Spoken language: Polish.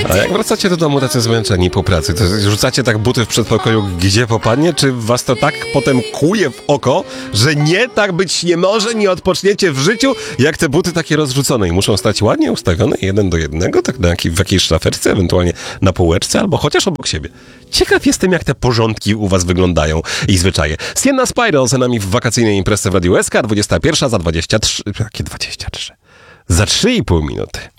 A jak wracacie do domu tacy zmęczeni po pracy, to rzucacie tak buty w przedpokoju, gdzie popadnie? Czy was to tak potem kłuje w oko, że nie, tak być nie może, nie odpoczniecie w życiu, jak te buty takie rozrzucone i muszą stać ładnie ustawione 1 do 1, tak w jakiejś szafeczce, ewentualnie na półeczce, albo chociaż obok siebie. Ciekaw jestem, jak te porządki u was wyglądają i zwyczaje. Sienna Spiral za nami w wakacyjnej imprezie w Radiu SK, 21 za 23... Jakie 23? Za 3,5 minuty.